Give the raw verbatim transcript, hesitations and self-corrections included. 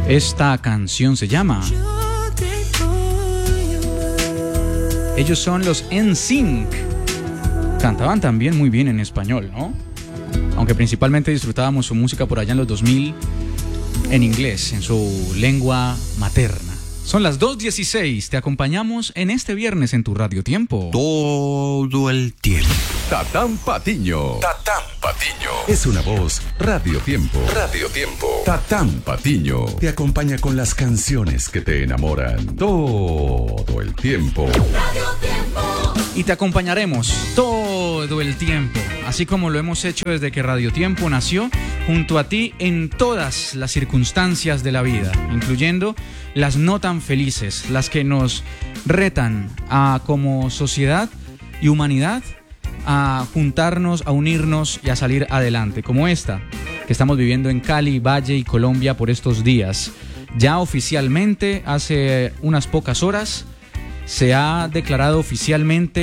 Esta canción se llama... Ellos son los N Sync. Cantaban también muy bien en español, ¿no? Aunque principalmente disfrutábamos su música por allá en los dos mil en inglés, en su lengua materna. Son las dos dieciséis, te acompañamos en este viernes en tu Radio Tiempo. Todo el tiempo. Tatán Patiño. Tatán Patiño. Es una voz Radio Tiempo. Radio Tiempo. Tatán Patiño te acompaña con las canciones que te enamoran todo el tiempo. Radio Tiempo. Y te acompañaremos todo el tiempo, así como lo hemos hecho desde que Radio Tiempo nació, junto a ti en todas las circunstancias de la vida, incluyendo las no tan felices, las que nos retan a como sociedad y humanidad a juntarnos, a unirnos y a salir adelante, como esta que estamos viviendo en Cali, Valle y Colombia por estos días. Ya oficialmente, hace unas pocas horas, se ha declarado oficialmente